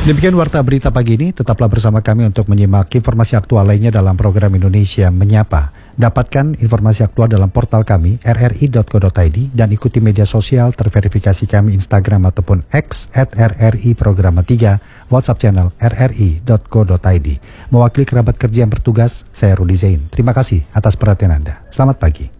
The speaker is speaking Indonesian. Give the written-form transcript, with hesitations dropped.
Demikian Warta Berita pagi ini, tetaplah bersama kami untuk menyimak informasi aktual lainnya dalam program Indonesia Menyapa. Dapatkan informasi aktual dalam portal kami rri.co.id dan ikuti media sosial terverifikasi kami Instagram ataupun X @RRI Programa 3, WhatsApp channel rri.co.id. Mewakili kerabat kerja yang bertugas, saya Rudi Zain. Terima kasih atas perhatian Anda. Selamat pagi.